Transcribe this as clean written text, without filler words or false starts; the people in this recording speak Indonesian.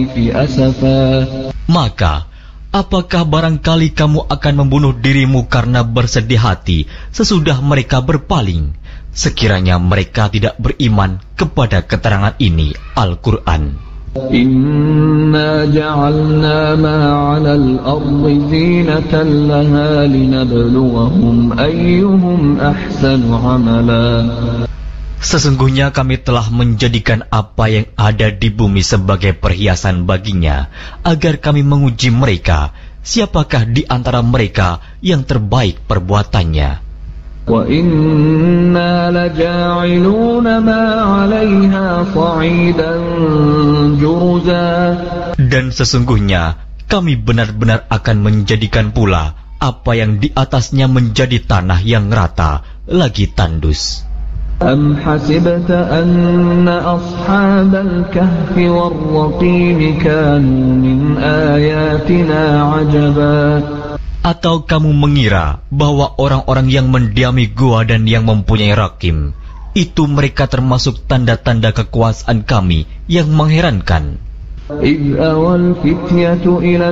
الصيف أسفا. Maka, apakah barangkali kamu akan membunuh dirimu karena bersedih hati sesudah mereka berpaling, sekiranya mereka tidak beriman kepada keterangan ini, Al-Quran. Inna ja'alna ma 'alal ardi zinatan laha linabluwahum ayyuhum ahsanu 'amala. Sesungguhnya kami telah menjadikan apa yang ada di bumi sebagai perhiasan baginya, agar kami menguji mereka, siapakah di antara mereka yang terbaik perbuatannya. Wa inna laja'iluna ma 'alaiha sa'idan juruza. Dan sesungguhnya kami benar-benar akan menjadikan pula apa yang di atasnya menjadi tanah yang rata lagi tandus. Am hasibta anna ashabal kahfi war-raqim kanu min ayatina 'ajaba. Atau kamu mengira bahwa orang-orang yang mendiami gua dan yang mempunyai rakim, itu mereka termasuk tanda-tanda kekuasaan kami yang mengherankan. إذ أوى الفتية إلى